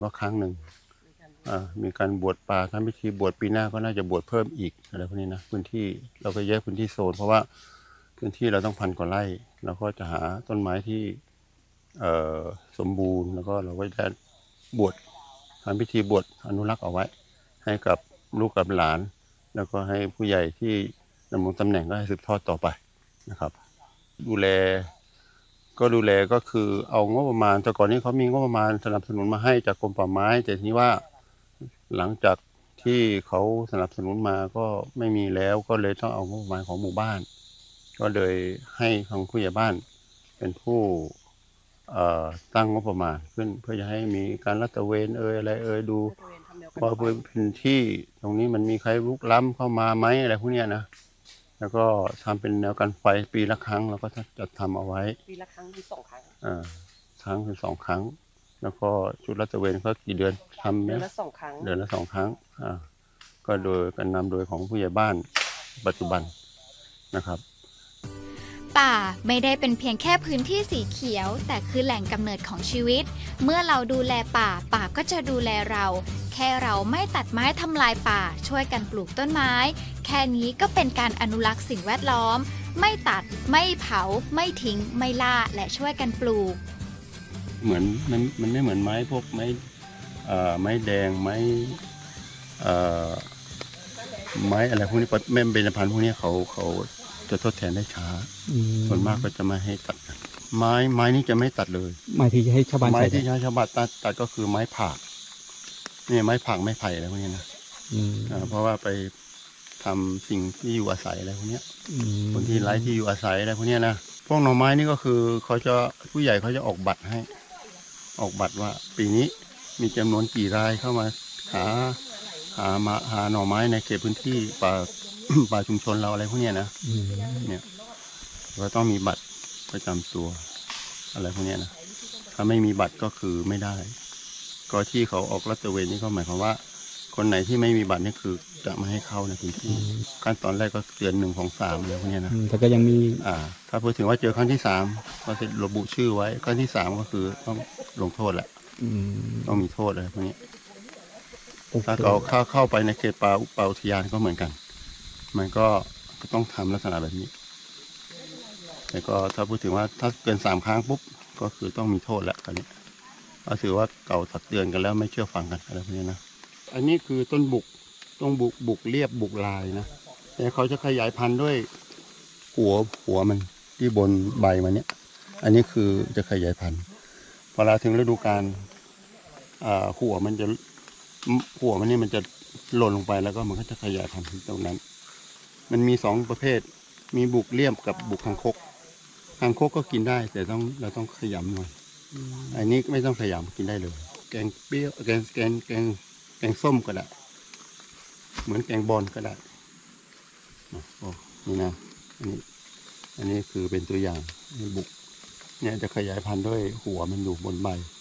ว่าครั้งหนึ่งมีการบวชป่าทำพิธีบวชปีหน้าก็น่าจะบวชเพิ่มอีกอะไรพวกนี้นะพื้นที่เราก็แยกพื้นที่โซนเพราะว่าพื้นที่เราต้อง1,000 กว่าไร่เราก็จะหาต้นไม้ที่สมบูรณ์แล้วก็เราก็จะบวชทำพิธีบวชอนุรักษ์เอาไว้ให้กับลูกกับหลานแล้วก็ให้ผู้ใหญ่ที่ดำรงตำแหน่งก็ให้สืบทอดต่อไปนะครับดูแลก็คือเอางบประมาณแต่ก่อนนี้เขามีงบประมาณสนับสนุนมาให้จากกรมป่าไม้แต่ทีนี้ว่าหลังจากที่เขาสนับสนุนมาก็ไม่มีแล้วก็เลยต้องเอางบประมาณของหมู่บ้านก็เลยให้ทางผู้ใหญ่บ้านเป็นผู้ตั้งงบประมาณขึ้นเพื่อจะให้มีการลาดตระเวนอะไรดูว่าพื้นที่ตรงนี้มันมีใครรุกล้ำเข้ามาไหมอะไรพวกนี้นะแล้วก็ทำเป็นแนวกันไฟปีละครั้งเราก็จะทำเอาไว้ปีละครั้งถึง2 ครั้งครั้งถึง2 ครั้งแล้วก็ชุดลาดตระเวนก็กี่เดือนทำเดือนละ2 ครั้งเดือนละ2 ครั้งก็โดยการนำโดยของผู้ใหญ่บ้านปัจจุบันนะครับป่าไม่ได้เป็นเพียงแค่พื้นที่สีเขียวแต่คือแหล่งกำเนิดของชีวิตเมื่อเราดูแลป่าป่าก็จะดูแลเราแค่เราไม่ตัดไม้ทำลายป่าช่วยกันปลูกต้นไม้แค่นี้ก็เป็นการอนุรักษ์สิ่งแวดล้อมไม่ตัดไม่เผาไม่ทิ้งไม่ล่าและช่วยกันปลูกเหมือนมันไม่เหมือนไม้พวกไม้แดงไม้อะไรพวกนี้แม่เบญจพรรณพวกนี้เขาจะทดแทนได้ช้าส่วนมากก็จะไม่ให้ตัดไม้นี่จะไม่ตัดเลยไม้ที่ให้ชาวบ้านไม้ที่ชาวบ้านตัดก็คือไม้ผากนี่ไม้ผากไม้ไผ่อะไรพวกนี้นะเพราะว่าไปทำสิ่งที่อยู่อาศัยอะไรพวกนี้คนที่ไร้ที่อยู่อาศัยอะไรพวกนี้นะพวกหน่อไม้นี่ก็คือผู้ใหญ่เขาจะออกบัตรให้ออกบัตรว่าปีนี้มีจำนวนกี่รายเข้ามาหาหน่อไม้ในเขตพื้นที่ป่าชุมชนเราอะไรพวกนี้นะเนี่ยเราต้องมีบัตรประจำตัวอะไรพวกนี้นะถ้าไม่มีบัตรก็คือไม่ได้ก็ที่เขาออกลาดตระเวนนี่ก็หมายความว่าคนไหนที่ไม่มีบัตรนี่คือจะไม่ให้เข้าในพื้นที่ขั้นตอนแรกก็เตือน1 2 3อะไรพวกนี้นะแต่ก็ยังมีถ้าพูดถึงว่าเจอครั้งที่3ก็จะระบุชื่อไว้ครั้งที่3ก็คือต้องลงโทษแหละต้องมีโทษอะไรพวกนี้ถ้าเราเข้าไปในเขตป่าอุทยานก็เหมือนกันมันก็ต้องทำลักษณะแบบนี้แต่ก็ถ้าพูดถึงว่าถ้าเกิน3 ครั้งปุ๊บก็คือต้องมีโทษแล้วอันนี้ก็ถือว่าเก่าตักเตือนกันแล้วไม่เชื่อฟังกันอะไรพวกนี้นะอันนี้คือต้นบุกเรียบบุกลายนะแต่เขาจะขยายพันธุ์ด้วยหัวมันที่บนใบมันเนี้ยอันนี้คือจะขยายพันธุ์พอเราถึงฤดูกาลหัวมันนี่มันจะหล่นลงไปแล้วก็มันก็จะขยายพันธุ์ตรงนั้นมันมี2 ประเภทมีบุกเรียบกับบุกคางคกก็กินได้แต่เราต้องขยำหน่อยอันนี้ไม่ต้องขยำกินได้เลยแกงเปรี้ยวแกงส้มก็ได้เหมือนแกงบอลก็ได้นี่นะอันนี้คือเป็นตัวอย่างบุกเนี่ยจะขยายพันธุ์ด้วยหัวมันอยู่บนใบ